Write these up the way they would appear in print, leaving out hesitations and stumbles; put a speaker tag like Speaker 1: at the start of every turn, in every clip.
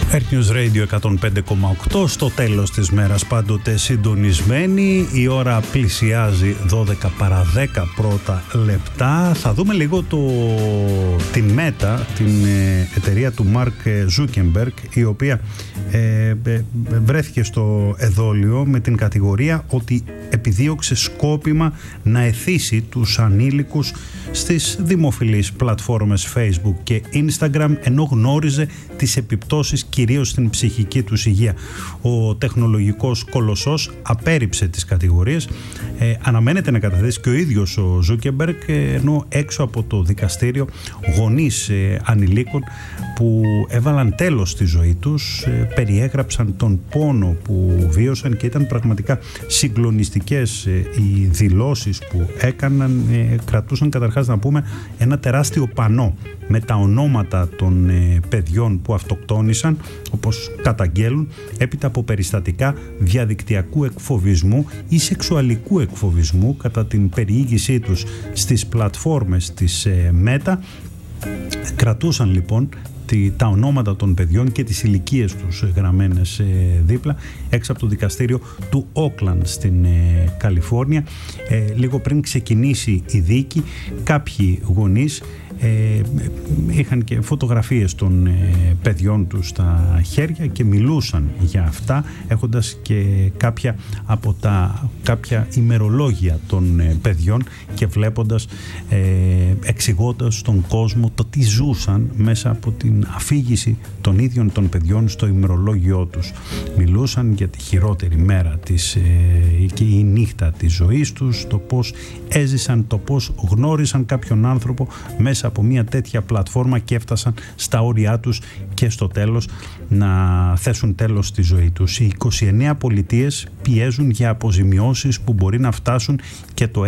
Speaker 1: Earth News Radio 105,8 στο τέλος της μέρας, πάντοτε συντονισμένη. Η ώρα πλησιάζει 12 παρά 10 πρώτα λεπτά. Θα δούμε λίγο την Meta, την εταιρεία του Mark Zuckerberg, η οποία βρέθηκε στο εδόλιο με την κατηγορία ότι επιδίωξε σκόπιμα να εθίσει τους ανήλικους στις δημοφιλείς πλατφόρμες Facebook και Instagram, ενώ γνώριζε τις επιπτώσεις κυρίως στην ψυχική τους υγεία. Ο τεχνολογικός κολοσσός απέρριψε τις κατηγορίες. Αναμένεται να καταθέσει και ο ίδιος ο Zuckerberg, ενώ έξω από το δικαστήριο γονείς ανηλίκων που έβαλαν τέλος στη ζωή τους περιέγραψαν τον πόνο που βίωσαν και ήταν πραγματικά συγκλονιστικές οι δηλώσεις που έκαναν. Κρατούσαν καταρχάς, να πούμε, ένα τεράστιο πανό με τα ονόματα των παιδιών που αυτοκτόνησαν, όπως καταγγέλουν, έπειτα από περιστατικά διαδικτυακού εκφοβισμού ή σεξουαλικού εκφοβισμού κατά την περιήγησή τους στις πλατφόρμες της Meta. Κρατούσαν λοιπόν τα ονόματα των παιδιών και τις ηλικίες τους γραμμένες δίπλα έξω από το δικαστήριο του Όκλαντ στην Καλιφόρνια. Λίγο πριν ξεκινήσει η δίκη, κάποιοι γονείς είχαν και φωτογραφίες των παιδιών τους στα χέρια και μιλούσαν για αυτά, έχοντας και κάποια ημερολόγια των παιδιών και βλέποντας, εξηγώντας στον κόσμο το τι ζούσαν μέσα από την αφήγηση των ίδιων των παιδιών στο ημερολόγιό τους. Μιλούσαν για τη χειρότερη μέρα και η νύχτα της ζωής τους, το πώς έζησαν, το πώς γνώρισαν κάποιον άνθρωπο μέσα από μια τέτοια πλατφόρμα και έφτασαν στα όρια τους και στο τέλος να θέσουν τέλος στη ζωή τους. Οι 29 πολιτείες πιέζουν για αποζημιώσεις που μπορεί να φτάσουν και το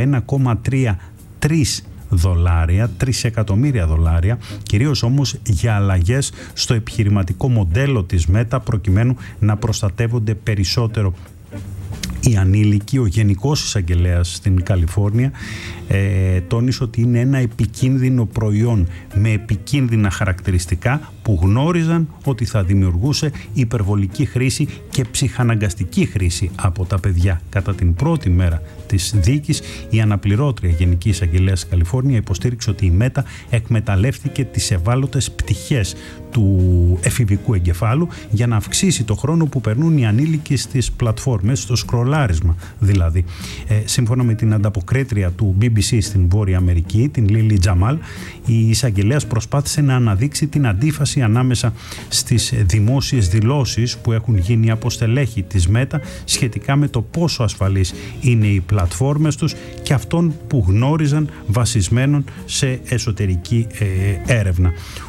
Speaker 1: 3 εκατομμύρια δολάρια, κυρίως όμως για αλλαγές στο επιχειρηματικό μοντέλο της Meta, προκειμένου να προστατεύονται περισσότερο οι ανήλικοι. Ο Γενικός Εισαγγελέας στην Καλιφόρνια τόνισε ότι είναι ένα επικίνδυνο προϊόν με επικίνδυνα χαρακτηριστικά που γνώριζαν ότι θα δημιουργούσε υπερβολική χρήση και ψυχαναγκαστική χρήση από τα παιδιά. Κατά την πρώτη μέρα της δίκης, η αναπληρώτρια Γενική Εισαγγελέας της Καλιφόρνια υποστήριξε ότι η Meta εκμεταλλεύτηκε τις ευάλωτες πτυχές του εφηβικού εγκεφάλου για να αυξήσει το χρόνο που περνούν οι ανήλικοι στις πλατφόρμες, στο σκρολάρισμα δηλαδή. Σύμφωνα με την ανταποκρίτρια του BBC στην Βόρεια Αμερική, την Λίλι Τζαμάλ, η εισαγγελέας προσπάθησε να αναδείξει την αντίφαση ανάμεσα στις δημόσιες δηλώσεις που έχουν γίνει από στελέχη της Meta σχετικά με το πόσο ασφαλείς είναι οι πλατφόρμες τους και αυτών που γνώριζαν βασισμένων σε εσωτερική έρευνα.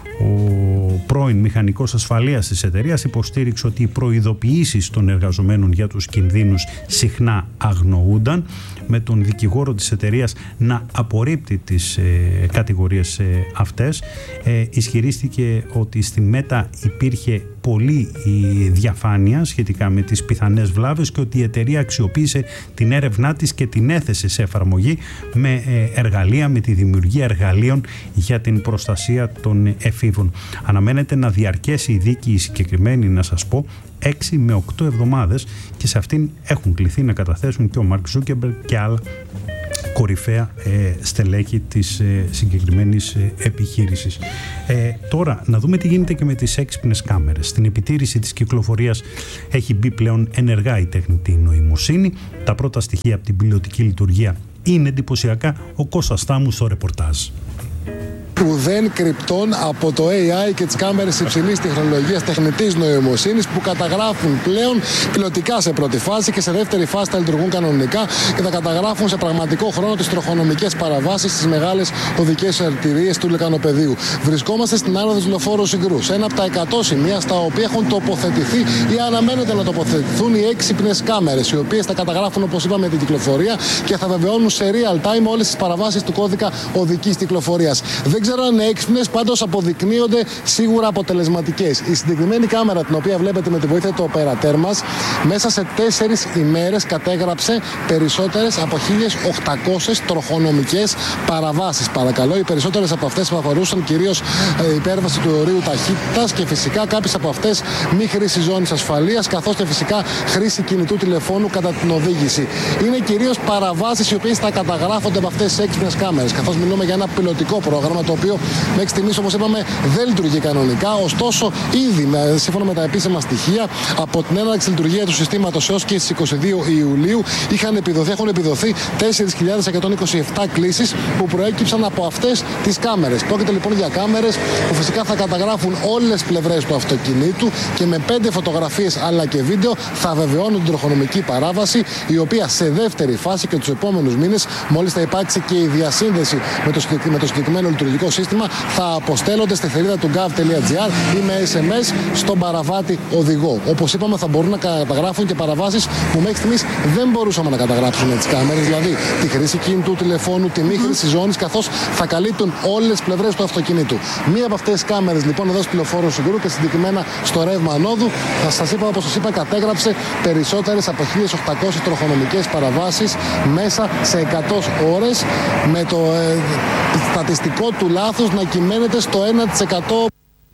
Speaker 1: Ο πρώην μηχανικός ασφαλείας της εταιρείας υποστήριξε ότι οι προειδοποιήσεις των εργαζομένων για τους κινδύνους συχνά αγνοούνταν, με τον δικηγόρο της εταιρείας να απορρίπτει τις κατηγορίες αυτές. Ισχυρίστηκε ότι στη Meta υπήρχε πολλή διαφάνεια σχετικά με τις πιθανές βλάβες και ότι η εταιρεία αξιοποίησε την έρευνά της και την έθεσε σε εφαρμογή με τη δημιουργία εργαλείων για την προστασία των εφήβων. Αναμένεται να διαρκέσει η δίκη συγκεκριμένη, να σας πω, 6 με 8 εβδομάδες, και σε αυτήν έχουν κληθεί να καταθέσουν και ο Μαρκ Ζούκερμπεργκ και άλλα κορυφαία στελέχη της συγκεκριμένης επιχείρησης. Τώρα να δούμε τι γίνεται και με τις έξυπνες κάμερες. Στην επιτήρηση της κυκλοφορίας έχει μπει πλέον ενεργά η τεχνητή νοημοσύνη. Τα πρώτα στοιχεία από την πιλωτική λειτουργία είναι εντυπωσιακά. Ο Κώστας Στάμου στο ρεπορτάζ.
Speaker 2: Ουδέν κρυπτών από το AI και τις κάμερες υψηλής τεχνολογίας τεχνητής νοημοσύνης που καταγράφουν πλέον πιλωτικά σε πρώτη φάση και σε δεύτερη φάση θα λειτουργούν κανονικά και θα καταγράφουν σε πραγματικό χρόνο τις τροχονομικές παραβάσεις στις μεγάλες οδικές αρτηρίες του λεκανοπεδίου. Βρισκόμαστε στην άνοδο της λεωφόρου Συγκρού, σε ένα από τα 100 σημεία στα οποία έχουν τοποθετηθεί ή αναμένεται να τοποθετηθούν οι έξυπνες κάμερες, οι οποίες θα καταγράφουν, όπως είπαμε, την κυκλοφορία και θα βεβαιώνουν σε real time όλες τις παραβάσεις του κώδικα οδικής κυκλοφορίας. Δεν ξέρω αν είναι έξυπνες, πάντως αποδεικνύονται σίγουρα αποτελεσματικές. Η συγκεκριμένη κάμερα, την οποία βλέπετε με τη βοήθεια του οπερατέρ μας, μέσα σε 4 ημέρες κατέγραψε περισσότερες από 1.800 τροχονομικές παραβάσεις. Παρακαλώ, οι περισσότερες από αυτές που αφορούσαν κυρίως υπέρβαση του ορίου ταχύτητας και φυσικά κάποιες από αυτές μη χρήση ζώνης ασφαλείας, καθώς και φυσικά χρήση κινητού τηλεφώνου κατά την οδήγηση. Είναι κυρίως παραβάσεις οι οποίες θα καταγράφονται από αυτές τις έξυπνες κάμερες, καθώς μιλούμε για ένα πιλωτικό πρόγραμμα το οποίο μέχρι στιγμής, όπως είπαμε, δεν λειτουργεί κανονικά. Ωστόσο, ήδη σύμφωνα με τα επίσημα στοιχεία, από την έναρξη λειτουργία του συστήματος έως και στις 22 Ιουλίου έχουν επιδοθεί 4.127 κλήσεις που προέκυψαν από αυτές τις κάμερες. Πρόκειται λοιπόν για κάμερες που φυσικά θα καταγράφουν όλες τις πλευρές του αυτοκινήτου και με 5 φωτογραφίες αλλά και βίντεο θα βεβαιώνουν την τροχονομική παράβαση, η οποία σε δεύτερη φάση και τους επόμενους μήνες, μόλις θα υπάρξει και η διασύνδεση με το συγκεκριμένο λειτουργικό σύστημα, θα αποστέλλονται στη θηρίδα του gov.gr ή με SMS στον παραβάτη οδηγό. Όπως είπαμε, θα μπορούν να καταγράφουν και παραβάσεις που μέχρι στιγμής δεν μπορούσαμε να καταγράψουμε με τις κάμερες, δηλαδή τη χρήση κινητού τηλεφώνου, τη μη χρήση ζώνης, καθώς θα καλύπτουν όλες τις πλευρές του αυτοκινήτου. Μία από αυτές τις κάμερες λοιπόν εδώ στη Λεωφόρο Συγκρού και συγκεκριμένα στο ρεύμα ανόδου, όπως σας είπα, κατέγραψε περισσότερες από 1.800 τροχονομικές παραβάσεις μέσα σε 100 ώρες, με το στατιστικό του λάθος να κυμαίνεται στο 1%.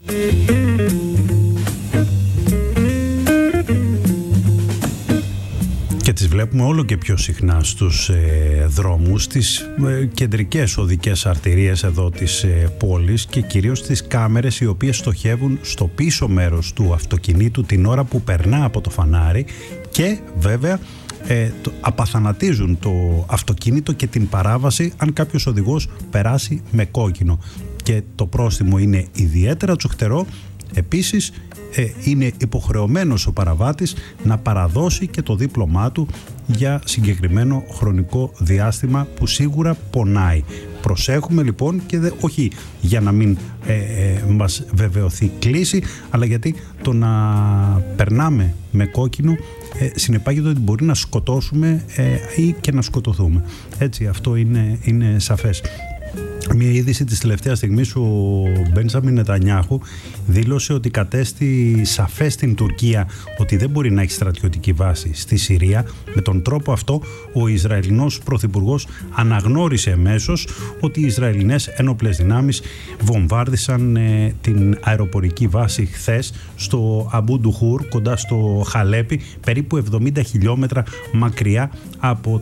Speaker 1: Και τις βλέπουμε όλο και πιο συχνά στους δρόμους, στις κεντρικές οδικές αρτηρίες εδώ της πόλης και κυρίως τις κάμερες οι οποίες στοχεύουν στο πίσω μέρος του αυτοκινήτου την ώρα που περνά από το φανάρι και βέβαια απαθανατίζουν το αυτοκίνητο και την παράβαση αν κάποιος οδηγός περάσει με κόκκινο. Και το πρόστιμο είναι ιδιαίτερα τσουχτερό. Επίσης είναι υποχρεωμένος ο παραβάτης να παραδώσει και το δίπλωμά του για συγκεκριμένο χρονικό διάστημα που σίγουρα πονάει. Προσέχουμε λοιπόν και όχι για να μην μας βεβαιωθεί κλίση, αλλά γιατί το να περνάμε με κόκκινο συνεπάγεται ότι μπορεί να σκοτώσουμε ή και να σκοτωθούμε. Έτσι, αυτό είναι σαφές. Μια είδηση της τελευταίας στιγμής, ο Μπένζαμιν Νετανιάχου δήλωσε ότι κατέστη σαφές στην Τουρκία ότι δεν μπορεί να έχει στρατιωτική βάση στη Συρία. Με τον τρόπο αυτό ο Ισραηλινός πρωθυπουργός αναγνώρισε εμέσως ότι οι Ισραηλινές ένοπλες δυνάμεις βομβάρδισαν την αεροπορική βάση χθες στο Αμπού Ντουχούρ, κοντά στο Χαλέπι, περίπου 70 χιλιόμετρα μακριά από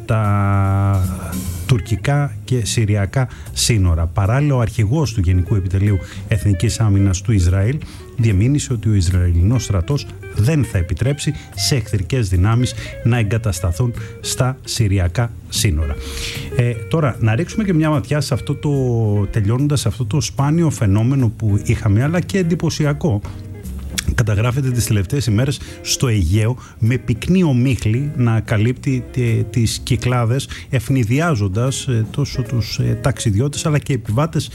Speaker 1: τα τουρκικά και συριακά σύνορα. Παράλληλα, ο αρχηγός του Γενικού Επιτελείου Εθνικής Άμυνας του Ισραήλ διεμήνυσε ότι ο Ισραηλινός στρατός δεν θα επιτρέψει σε εχθρικές δυνάμεις να εγκατασταθούν στα συριακά σύνορα. Τώρα, να ρίξουμε και μια ματιά σε τελειώνοντας αυτό το σπάνιο φαινόμενο που είχαμε, αλλά και εντυπωσιακό. Καταγράφεται τις τελευταίες ημέρες στο Αιγαίο με πυκνή ομίχλη να καλύπτει τις Κυκλάδες, ευνηδιάζοντας τόσο τους ταξιδιώτες αλλά και επιβάτες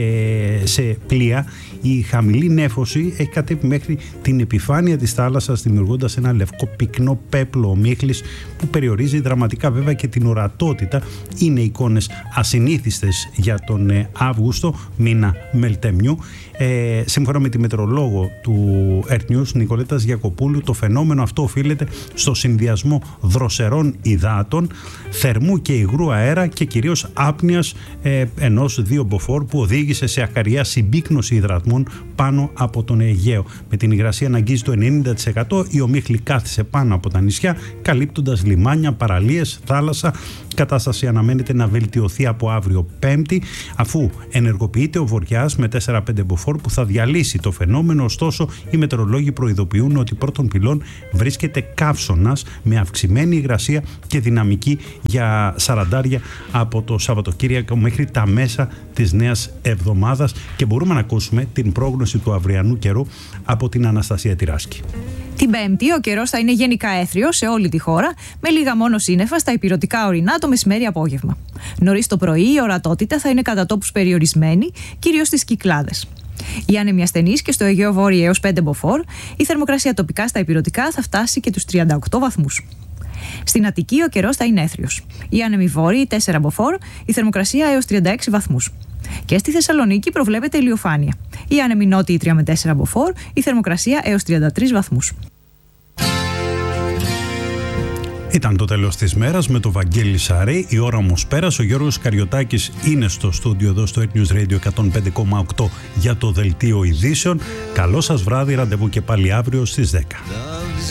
Speaker 1: σε πλοία. Η χαμηλή νέφωση έχει κατέβει μέχρι την επιφάνεια της θάλασσας, δημιουργώντας ένα λευκό πυκνό πέπλο ομίχλης που περιορίζει δραματικά βέβαια και την ορατότητα. Είναι εικόνες ασυνήθιστες για τον Αύγουστο, μήνα Μελτεμιού. Σύμφωνα με τη μετεωρολόγο του Earth News, Νικολέτας Γιακοπούλου, το φαινόμενο αυτό οφείλεται στο συνδυασμό δροσερών υδάτων, θερμού και υγρού αέρα και κυρίως άπνοιας ενός βιομποφόρ που οδήγησε σε ακαριά συμπίκνωση υδατμών πάνω από τον Αιγαίο. Με την υγρασία να αγγίζει το 90%, η ομίχλη κάθισε πάνω από τα νησιά, καλύπτοντας λιμάνια, παραλίες, θάλασσα. Η κατάσταση αναμένεται να βελτιωθεί από αύριο Πέμπτη, αφού ενεργοποιείται ο βοριάς με 4-5 μποφόρ που θα διαλύσει το φαινόμενο. Ωστόσο, οι μετεωρολόγοι προειδοποιούν ότι πρώτων πυλών βρίσκεται καύσωνας με αυξημένη υγρασία και δυναμική για σαραντάρια από το Σαββατοκύριακο μέχρι τα μέσα της νέας εβδομάδας. Και μπορούμε να ακούσουμε την πρόγνωση του αυριανού καιρού από την Αναστασία Τυράσκη.
Speaker 3: Την Πέμπτη ο καιρός θα είναι γενικά έθριος σε όλη τη χώρα, με λίγα μόνο σύννεφα στα ηπειρωτικά ορεινά το μεσημέρι-απόγευμα. Νωρίς το πρωί η ορατότητα θα είναι κατά τόπους περιορισμένη, κυρίως στις Κυκλάδες. Η άνεμη ασθενής και στο Αιγαίο Βόρειο έως 5 μποφόρ, η θερμοκρασία τοπικά στα ηπειρωτικά θα φτάσει και τους 38 βαθμούς. Στην Αττική ο καιρός θα είναι έθριος. Η άνεμη βόρειη 4 μποφόρ, η θερμοκρασία έως 36 βαθμούς. Και στη Θεσσαλονίκη προβλέπεται ηλιοφάνεια. Η άνεμη νότιη 3 με 4 μποφόρ, η θερμοκρασία έως 33 βαθμούς.
Speaker 1: Ήταν το τέλος της μέρας με το Βαγγέλη Σαρή. Η ώρα όμως πέρασε. Ο Γιώργος Καριωτάκης είναι στο στούντιο εδώ στο News Radio 105,8 για το δελτίο ειδήσεων. Καλό σας βράδυ, ραντεβού και πάλι αύριο στις 10.